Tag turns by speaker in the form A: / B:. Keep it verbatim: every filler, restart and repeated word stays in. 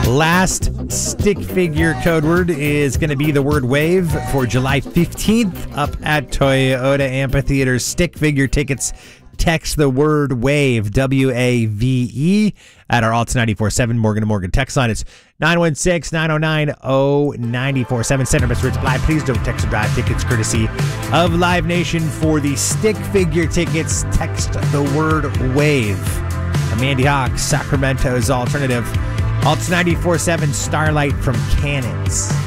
A: Last stick figure code word is going to be the word wave for July fifteenth up at Toyota Amphitheater. Stick figure tickets, text the word wave, W A V E, at our Alta ninety-four point seven Morgan to Morgan text line. It's nine one six, nine oh nine, oh nine four seven. Center Best Rates apply. Please don't text or drive. Tickets courtesy of Live Nation. For the stick figure tickets, text the word wave. Mandy Hawk, Sacramento's alternative. Alta ninety-four point seven Starlight from Cannons.